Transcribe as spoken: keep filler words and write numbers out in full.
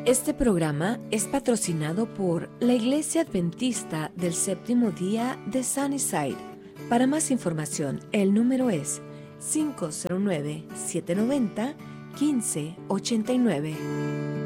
Este programa es patrocinado por la Iglesia Adventista del Séptimo Día de Sunnyside. Para más información, el número es cinco cero nueve, siete nueve cero, uno cinco ocho nueve.